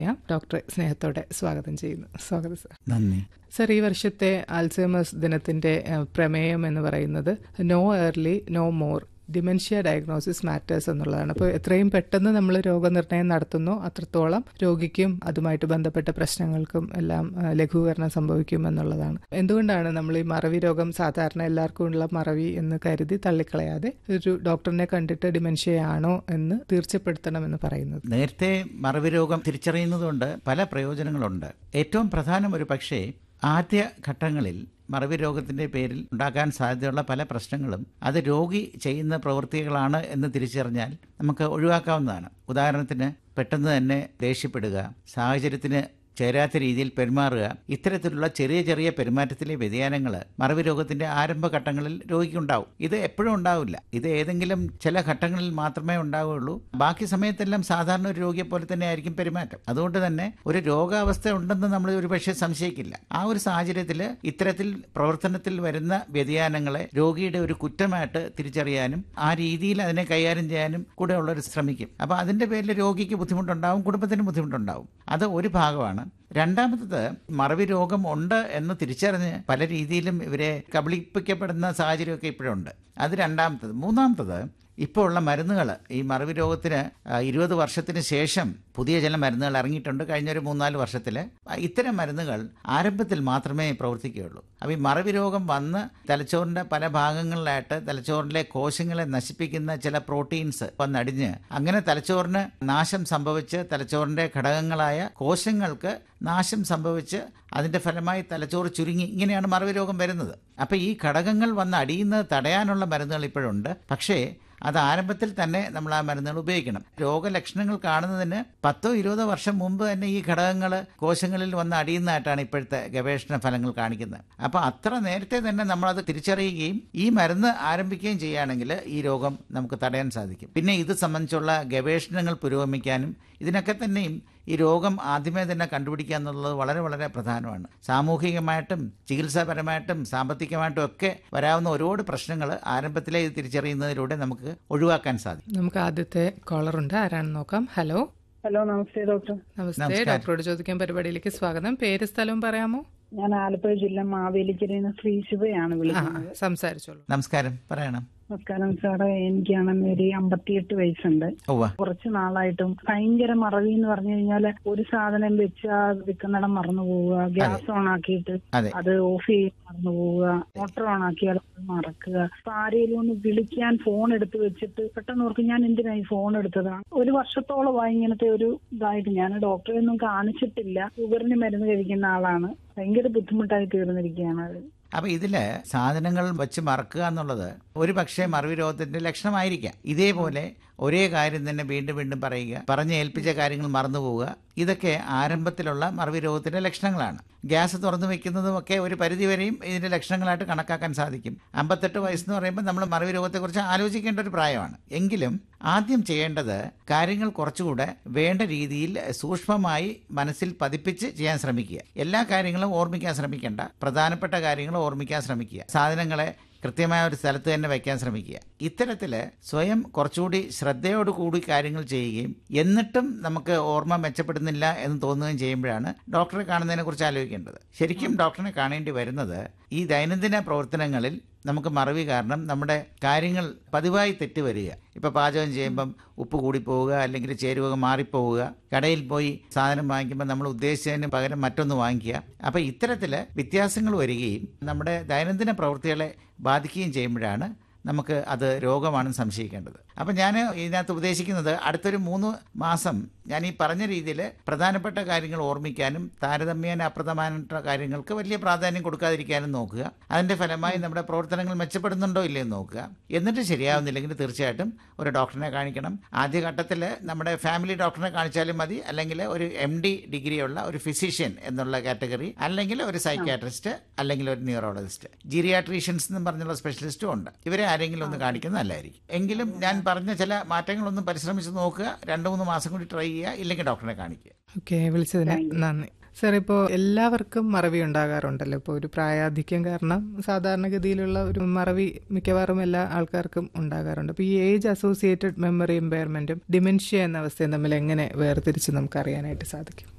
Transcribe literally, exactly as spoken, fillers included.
ഞാൻ ഡോക്ടറെ സ്നേഹത്തോടെ സ്വാഗതം ചെയ്യുന്നു. സ്വാഗതം സർ. നന്ദി സർ. ഈ വർഷത്തെ ആൽസൈമേഴ്സ് ദിനത്തിന്റെ പ്രമേയം എന്ന് പറയുന്നത് no early no more dementia diagnosis matters എന്നുള്ളതാണ്. അപ്പോൾ എത്രയും പെട്ടെന്ന് നമ്മൾ രോഗനിർണയം നടത്തുന്നു അത്രത്തോളം രോഗിക്കും അതുമായിട്ട് ബന്ധപ്പെട്ട പ്രശ്നങ്ങൾക്കും എല്ലാം ലഘൂകരണം സംഭവിക്കും എന്നുള്ളതാണ്. എന്തുകൊണ്ടാണ് നമ്മൾ ഈ മറവി രോഗം സാധാരണ എല്ലാവർക്കും ഉള്ള മറവി എന്ന് കരുതി തള്ളിക്കളയാതെ ഒരു ഡോക്ടറിനെ കണ്ടിട്ട് ഡിമെൻഷ്യയാണോ എന്ന് തീർച്ചപ്പെടുത്തണമെന്ന് പറയുന്നത്? നേരത്തെ മറവി രോഗം തിരിച്ചറിയുന്നതുകൊണ്ട് പല പ്രയോജനങ്ങളുണ്ട്. ഏറ്റവും പ്രധാനം ഒരു പക്ഷേ ആദ്യ ഘട്ടങ്ങളിൽ മറവി രോഗത്തിൻ്റെ പേരിൽ ഉണ്ടാകാൻ സാധ്യതയുള്ള പല പ്രശ്നങ്ങളും അത് രോഗി ചെയ്യുന്ന പ്രവൃത്തികളാണ് എന്ന് തിരിച്ചറിഞ്ഞാൽ നമുക്ക് ഒഴിവാക്കാവുന്നതാണ്. ഉദാഹരണത്തിന് പെട്ടെന്ന് തന്നെ ദേഷ്യപ്പെടുക, സാഹചര്യത്തിന് ചേരാത്ത രീതിയിൽ പെരുമാറുക, ഇത്തരത്തിലുള്ള ചെറിയ ചെറിയ പെരുമാറ്റത്തിലെ വ്യതിയാനങ്ങൾ മറവി രോഗത്തിന്റെ ആരംഭഘട്ടങ്ങളിൽ രോഗിക്കുണ്ടാവും. ഇത് എപ്പോഴും ഉണ്ടാവില്ല. ഇത് ഏതെങ്കിലും ചില ഘട്ടങ്ങളിൽ മാത്രമേ ഉണ്ടാവുകയുള്ളൂ. ബാക്കി സമയത്തെല്ലാം സാധാരണ ഒരു രോഗിയെ പോലെ തന്നെ ആയിരിക്കും പെരുമാറ്റം. അതുകൊണ്ട് തന്നെ ഒരു രോഗാവസ്ഥ ഉണ്ടെന്ന് നമ്മൾ ഒരുപക്ഷെ സംശയിക്കില്ല. ആ ഒരു സാഹചര്യത്തിൽ ഇത്തരത്തിൽ പ്രവർത്തനത്തിൽ വരുന്ന വ്യതിയാനങ്ങളെ രോഗിയുടെ ഒരു കുറ്റമായിട്ട് തിരിച്ചറിയാനും ആ രീതിയിൽ അതിനെ കൈകാര്യം ചെയ്യാനും കൂടെ ഉള്ളവർ ശ്രമിക്കും. അപ്പോൾ അതിന്റെ പേരിൽ രോഗിക്ക് ബുദ്ധിമുട്ടുണ്ടാവും, കുടുംബത്തിന് ബുദ്ധിമുട്ടുണ്ടാവും. അത് ഒരു ഭാഗമാണ്. രണ്ടാമത്തത്, മറവി രോഗം ഉണ്ട് എന്ന് തിരിച്ചറിഞ്ഞ് പല രീതിയിലും ഇവരെ കബളിപ്പിക്കപ്പെടുന്ന സാഹചര്യമൊക്കെ ഇപ്പോഴുണ്ട്. അത് രണ്ടാമത്തത്. മൂന്നാമത്തത്, ഇപ്പോൾ ഉള്ള മരുന്നുകൾ, ഈ മറവി രോഗത്തിന് ഇരുപത് വർഷത്തിന് ശേഷം പുതിയ ചില മരുന്നുകൾ ഇറങ്ങിയിട്ടുണ്ട്. കഴിഞ്ഞൊരു മൂന്നാല് വർഷത്തിൽ ഇത്തരം മരുന്നുകൾ ആരംഭത്തിൽ മാത്രമേ പ്രവർത്തിക്കുകയുള്ളൂ. അപ്പോൾ ഈ മറവി രോഗം വന്ന് തലച്ചോറിൻ്റെ പല ഭാഗങ്ങളിലായിട്ട് തലച്ചോറിലെ കോശങ്ങളെ നശിപ്പിക്കുന്ന ചില പ്രോട്ടീൻസ് വന്നടിഞ്ഞ് അങ്ങനെ തലച്ചോറിന് നാശം സംഭവിച്ച് തലച്ചോറിൻ്റെ ഘടകങ്ങളായ കോശങ്ങൾക്ക് നാശം സംഭവിച്ച് അതിൻ്റെ ഫലമായി തലച്ചോറ് ചുരുങ്ങി, ഇങ്ങനെയാണ് മറവി രോഗം വരുന്നത്. അപ്പോൾ ഈ ഘടകങ്ങൾ വന്ന് അടിയുന്നത് തടയാനുള്ള മരുന്നുകൾ ഇപ്പോഴുണ്ട്. പക്ഷേ അത് ആരംഭത്തിൽ തന്നെ നമ്മൾ ആ മരുന്നുകൾ ഉപയോഗിക്കണം. രോഗലക്ഷണങ്ങൾ കാണുന്നതിന് പത്തോ ഇരുപതോ വർഷം മുമ്പ് തന്നെ ഈ ഘടകങ്ങൾ കോശങ്ങളിൽ വന്ന് അടിയുന്നതായിട്ടാണ് ഇപ്പോഴത്തെ ഗവേഷണ ഫലങ്ങൾ കാണിക്കുന്നത്. അപ്പോൾ അത്ര നേരത്തെ തന്നെ നമ്മളത് തിരിച്ചറിയുകയും ഈ മരുന്ന് ആരംഭിക്കുകയും ചെയ്യുകയാണെങ്കിൽ ഈ രോഗം നമുക്ക് തടയാൻ സാധിക്കും. പിന്നെ ഇത് സംബന്ധിച്ചുള്ള ഗവേഷണങ്ങൾ പുരോഗമിക്കാനും ഇതിനൊക്കെ തന്നെയും ഈ രോഗം ആദ്യമേ തന്നെ കണ്ടുപിടിക്കുക എന്നുള്ളത് വളരെ വളരെ പ്രധാനമാണ്. സാമൂഹികമായിട്ടും ചികിത്സാപരമായിട്ടും സാമ്പത്തികമായിട്ടും ഒക്കെ വരാവുന്ന ഒരുപാട് പ്രശ്നങ്ങൾ ആരംഭത്തിലേ ഇത് തിരിച്ചറിയുന്നതിലൂടെ നമുക്ക് ഒഴിവാക്കാൻ സാധിക്കും. നമുക്ക് ആദ്യത്തെ കോളർ ഉണ്ട്, ആരാണെന്ന് നോക്കാം. ഹലോ. ഹലോ, നമസ്തേ ഡോക്ടർ. നമസ്തേ. ഡോക്ടറോട് ചോദിക്കാൻ പരിപാടിയിലേക്ക് സ്വാഗതം. പേര് സ്ഥലവും പറയാമോ? ഞാൻ ആലപ്പുഴ ജില്ല മാവേലിക്കരയിൽ നിന്ന് ശ്രീ ശിവയാണ് വിളിക്കുന്നത്. സംസാരിച്ചോളൂ. നമസ്കാരം, പറയണം. നമസ്കാരം സാറേ. എനിക്കാണെന്ന് ഒരു അമ്പത്തിയെട്ട് വയസ്സുണ്ട്. കുറച്ചു നാളായിട്ടും ഭയങ്കര മറവി എന്ന് പറഞ്ഞു കഴിഞ്ഞാല് ഒരു സാധനം വെച്ചാൽ വിൽക്കുന്നിടം മറന്നു പോവുക, ഗ്യാസ് ഓൺ ആക്കിയിട്ട് അത് ഓഫ് ചെയ്യാൻ മറന്നു പോവുക, മോട്ടോർ ഓൺ ആക്കിയാൽ മറക്കുക. അപ്പൊ ആരെങ്കിലും ഒന്ന് വിളിക്കാൻ ഫോൺ എടുത്ത് വെച്ചിട്ട് പെട്ടെന്ന് ഓർക്കും ഞാൻ എന്തിനായി ഫോൺ എടുത്തതാണ്. ഒരു വർഷത്തോളമായി ഇങ്ങനത്തെ ഒരു ഇതായിട്ട്. ഞാൻ ഡോക്ടറെ ഒന്നും കാണിച്ചിട്ടില്ല. ഷുഗറിന് മരുന്ന് കഴിക്കുന്ന ആളാണ്. ഭയങ്കര ബുദ്ധിമുട്ടായി തീർന്നിരിക്കുകയാണ് അത്. അപ്പോൾ ഇതിൽ സാധനങ്ങൾ വെച്ച് മറക്കുക എന്നുള്ളത് ഒരു പക്ഷേ മറവി രോഗത്തിൻ്റെ ലക്ഷണമായിരിക്കാം. ഇതേപോലെ ഒരേ കാര്യം തന്നെ വീണ്ടും വീണ്ടും പറയുക, പറഞ്ഞ് ഏൽപ്പിച്ച കാര്യങ്ങൾ മറന്നുപോവുക, ഇതൊക്കെ ആരംഭത്തിലുള്ള മറവി രോഗത്തിൻ്റെ ലക്ഷണങ്ങളാണ്. ഗ്യാസ് തുറന്നു വെക്കുന്നതും ഒക്കെ ഒരു പരിധിവരെയും ഇതിൻ്റെ ലക്ഷണങ്ങളായിട്ട് കണക്കാക്കാൻ സാധിക്കും. അമ്പത്തെട്ട് വയസ്സെന്ന് പറയുമ്പോൾ നമ്മൾ മറവി രോഗത്തെക്കുറിച്ച് ആലോചിക്കേണ്ട ഒരു പ്രായമാണ്. എങ്കിലും ആദ്യം ചെയ്യേണ്ടത് കാര്യങ്ങൾ കുറച്ചുകൂടെ വേണ്ട രീതിയിൽ സൂക്ഷ്മമായി മനസ്സിൽ പതിപ്പിച്ച് ചെയ്യാൻ ശ്രമിക്കുക. എല്ലാ കാര്യങ്ങളും ഓർമ്മിക്കാൻ ശ്രമിക്കേണ്ട, പ്രധാനപ്പെട്ട കാര്യങ്ങൾ ഓർമ്മിക്കാൻ ശ്രമിക്കുക. സാധനങ്ങളെ കൃത്യമായ ഒരു സ്ഥലത്ത് തന്നെ വയ്ക്കാൻ ശ്രമിക്കുക. ഇത്തരത്തിൽ സ്വയം കുറച്ചുകൂടി ശ്രദ്ധയോടുകൂടി കാര്യങ്ങൾ ചെയ്യുകയും എന്നിട്ടും നമുക്ക് ഓർമ്മ മെച്ചപ്പെടുന്നില്ല എന്ന് തോന്നുകയും ചെയ്യുമ്പോഴാണ് ഡോക്ടറെ കാണുന്നതിനെ കുറിച്ച് ആലോചിക്കേണ്ടത്. ശരിക്കും ഡോക്ടറിനെ കാണേണ്ടി വരുന്നത് ഈ ദൈനംദിന പ്രവർത്തനങ്ങളിൽ നമുക്ക് മറവി കാരണം നമ്മുടെ കാര്യങ്ങൾ പതിവായി തെറ്റുവരിക. ഇപ്പോൾ പാചകം ചെയ്യുമ്പം ഉപ്പ് കൂടിപ്പോവുക, അല്ലെങ്കിൽ ചേരുവക മാറിപ്പോവുക, കടയിൽ പോയി സാധനം വാങ്ങിക്കുമ്പോൾ നമ്മൾ ഉദ്ദേശിച്ചതിന് പകരം മറ്റൊന്ന് വാങ്ങിക്കുക. അപ്പോൾ ഇത്തരത്തിൽ വ്യത്യാസങ്ങൾ വരികയും നമ്മുടെ ദൈനംദിന പ്രവൃത്തികളെ ബാധിക്കുകയും ചെയ്യുമ്പോഴാണ് നമുക്ക് അത് രോഗമാണെന്ന് സംശയിക്കേണ്ടത്. അപ്പം ഞാൻ ഇതിനകത്ത് ഉപദേശിക്കുന്നത് അടുത്തൊരു മൂന്ന് മാസം ഞാൻ ഈ പറഞ്ഞ രീതിയിൽ പ്രധാനപ്പെട്ട കാര്യങ്ങൾ ഓർമ്മിക്കാനും താരതമ്യേന അപ്രധാനപ്പെട്ട കാര്യങ്ങൾക്ക് വലിയ പ്രാധാന്യം കൊടുക്കാതിരിക്കാനും നോക്കുക. അതിൻ്റെ ഫലമായി നമ്മുടെ പ്രവർത്തനങ്ങൾ മെച്ചപ്പെടുന്നുണ്ടോ ഇല്ലയെന്ന് നോക്കുക. എന്നിട്ട് ശരിയാവുന്നില്ലെങ്കിൽ തീർച്ചയായിട്ടും ഒരു ഡോക്ടറിനെ കാണിക്കണം. ആദ്യഘട്ടത്തിൽ നമ്മുടെ ഫാമിലി ഡോക്ടറിനെ കാണിച്ചാലും മതി, അല്ലെങ്കിൽ ഒരു എം ഡി ഡിഗ്രിയുള്ള ഒരു ഫിസിഷ്യൻ എന്നുള്ള കാറ്റഗറി, അല്ലെങ്കിൽ ഒരു സൈക്യാട്രിസ്റ്റ്, അല്ലെങ്കിൽ ഒരു ന്യൂറോളജിസ്റ്റ്, ജീറിയാട്രീഷ്യൻസ് എന്നും പറഞ്ഞുള്ള സ്പെഷ്യലിസ്റ്റും ഉണ്ട്. ഇവരെ ആരെങ്കിലും ഒന്ന് കാണിക്കുന്നത് നല്ലതായിരിക്കും. എങ്കിലും ഞാൻ പറഞ്ഞ ചില മാറ്റങ്ങളൊന്നും പരിശ്രമിച്ച് നോക്കുക. രണ്ടു മൂന്ന് മാസം കൂടി ട്രൈ ചെയ്യുക, ഇല്ലെങ്കിൽ ഡോക്ടറെ കാണിക്കുക. ഓക്കെ, വിളിച്ചതിന് നന്ദി. സർ, ഇപ്പോൾ എല്ലാവർക്കും മറവി ഉണ്ടാകാറുണ്ടല്ലോ. ഇപ്പോൾ ഒരു പ്രായാധിക്യം കാരണം സാധാരണഗതിയിലുള്ള ഒരു മറവി മിക്കവാറും എല്ലാ ആൾക്കാർക്കും ഉണ്ടാകാറുണ്ട്. അപ്പോൾ ഈ ഏജ് അസോസിയേറ്റഡ് മെമ്മറി ഇമ്പയർമെന്റും ഡിമെൻഷ്യ എന്ന അവസ്ഥയും തമ്മിൽ എങ്ങനെ വേർതിരിച്ച് നമുക്ക് അറിയാനായിട്ട് സാധിക്കും?